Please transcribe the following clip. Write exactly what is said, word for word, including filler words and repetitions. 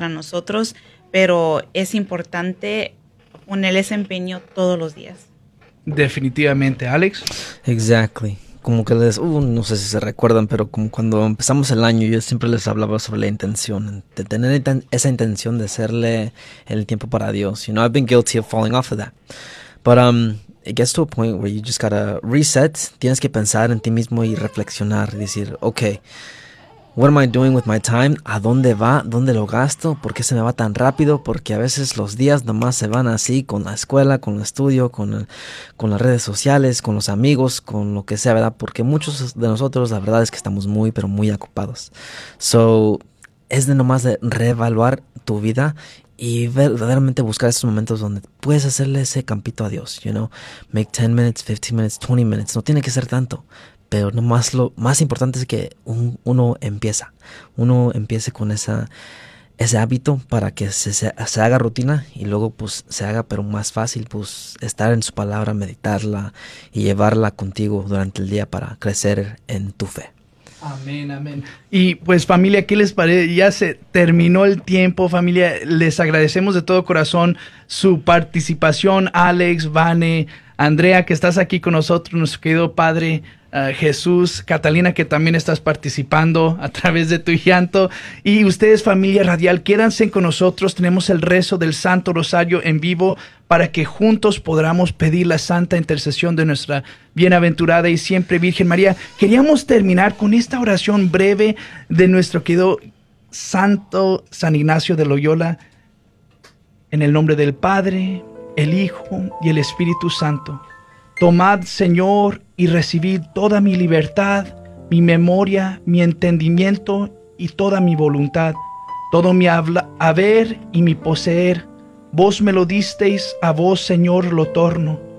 para nosotros, pero es importante poner ese empeño todos los días. Definitivamente. Alex. Exactly. Como que les, uh, no sé si se recuerdan, pero como cuando empezamos el año, yo siempre les hablaba sobre la intención, de tener inten- esa intención de hacerle el tiempo para Dios. You know, I've been guilty of falling off of that. But um, it gets to a point where you just gotta reset. Tienes que pensar en ti mismo y reflexionar y decir, okay, what am I doing with my time? ¿A dónde va? ¿Dónde lo gasto? ¿Por qué se me va tan rápido? Porque a veces los días nomás se van así, con la escuela, con el estudio, con, el, con las redes sociales, con los amigos, con lo que sea, ¿verdad? Porque muchos de nosotros, la verdad es que estamos muy, pero muy ocupados. So, es de nomás de reevaluar tu vida y verdaderamente buscar esos momentos donde puedes hacerle ese campito a Dios, you know? Make ten minutes, fifteen minutes, twenty minutes. No tiene que ser tanto. Pero no más lo más importante es que un, uno empieza, uno empiece con esa, ese hábito para que se, se, se haga rutina y luego pues se haga pero más fácil pues estar en su palabra, meditarla y llevarla contigo durante el día para crecer en tu fe. Amén, amén. Y pues familia, ¿qué les parece? Ya se terminó el tiempo, familia. Les agradecemos de todo corazón su participación, Alex, Vane, Andrea, que estás aquí con nosotros, nuestro querido Padre Uh, Jesús, Catalina, que también estás participando a través de tu llanto, y ustedes, familia radial, quédense con nosotros. Tenemos el rezo del Santo Rosario en vivo para que juntos podamos pedir la santa intercesión de nuestra bienaventurada y siempre Virgen María. Queríamos terminar con esta oración breve de nuestro querido Santo San Ignacio de Loyola, en el nombre del Padre, el Hijo y el Espíritu Santo. Tomad, Señor, y recibid toda mi libertad, mi memoria, mi entendimiento y toda mi voluntad, todo mi habla, haber y mi poseer. Vos me lo disteis, a vos, Señor, lo torno.